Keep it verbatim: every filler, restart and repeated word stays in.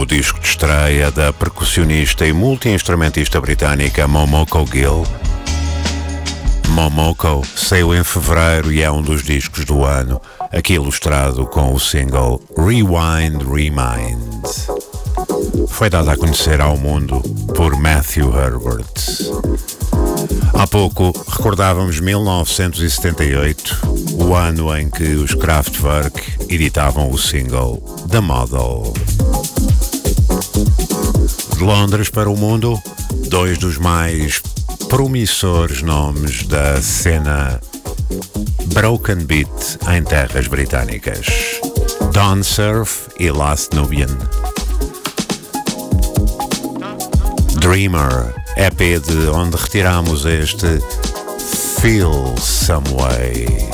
disco de estreia da percussionista e multi-instrumentista britânica Momoko Gill. Momoko saiu em fevereiro e é um dos discos do ano, aqui ilustrado com o single Rewind Remind. Foi dada a conhecer ao mundo por Matthew Herbert. Há pouco recordávamos mil novecentos e setenta e oito, o ano em que os Kraftwerk editavam o single The Model. De Londres para o mundo, dois dos mais promissores nomes da cena Broken Beat em terras britânicas, Don Surf e Last Nubian. Dreamer, E P de onde retiramos este Feel Some Way.